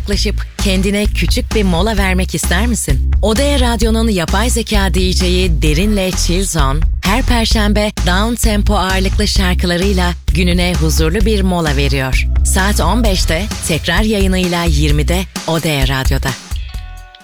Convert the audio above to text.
uzaklaşıp kendine küçük bir mola vermek ister misin? Odea Radyo'nun yapay zeka DJ'i Derin'le Chill Zone, her perşembe down tempo ağırlıklı şarkılarıyla gününe huzurlu bir mola veriyor. Saat 15'te tekrar yayınıyla 20'de Odea Radyo'da.